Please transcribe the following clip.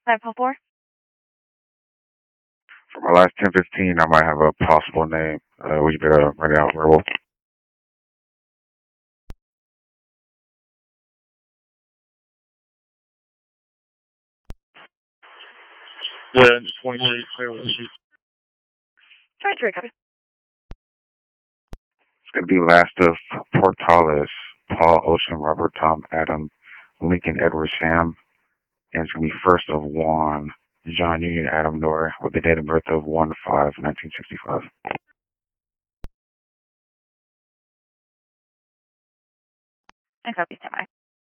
504. For my last 1015, I might have a possible name. Would you better run it out verbal? Yeah, 28, clear with you. 23, copy. It's going to be last of Portales, Paul, Ocean, Robert, Tom, Adam, Lincoln, Edward, Sam. And it's going to be first of Juan, John Union, Adam, Nor, with the date of birth of 1/5/1965. And copy, stand by.